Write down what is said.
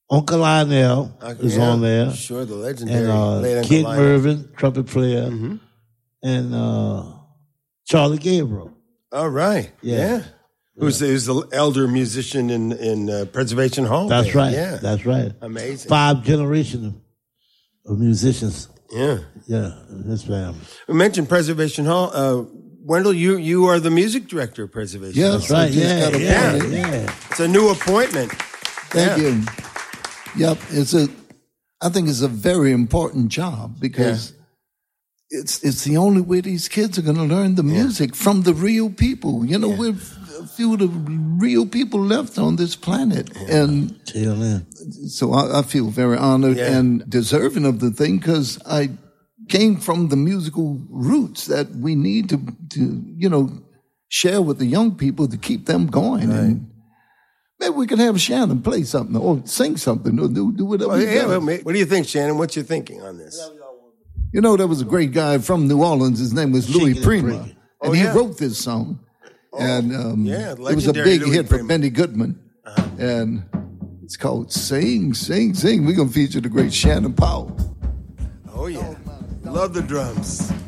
Uncle Lionel is on there. Sure, the legendary. And Kid Mervin, trumpet player. Mm-hmm. And Charlie Gabriel. All right. Yeah. Who's the elder musician in Preservation Hall? That's right. Yeah. That's right. Amazing. 5 generations of musicians. Yeah. Yeah, in his family. We mentioned Preservation Hall. Wendell, you are the music director of Preservation Hall. That's right. Yeah. It's a new appointment. Thank you. Yep. I think it's a very important job because it's the only way these kids are going to learn the music from the real people. You know, we're a few of the real people left on this planet. And so I feel very honored and deserving of the thing because I came from the musical roots that we need to share with the young people to keep them going. Right. And maybe we can have Shannon play something or sing something or do whatever. What do you think, Shannon? What's your thinking on this? You know, there was a great guy from New Orleans. His name was Louis Prima. And he wrote this song. And it was a big hit for Benny Goodman. And it's called Sing, Sing, Sing. We're going to feature the great Shannon Powell. Oh, yeah. Love the drums.